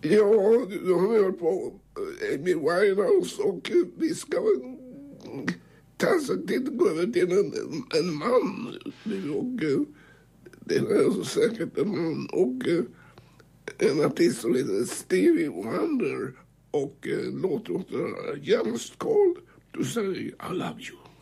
Ja, då har vi hört på Amy Winehouse och vi ska gå över till en man nu och det är säkert en man och en artist som heter Stevie Wonder och låter Just Call to Say I Love You.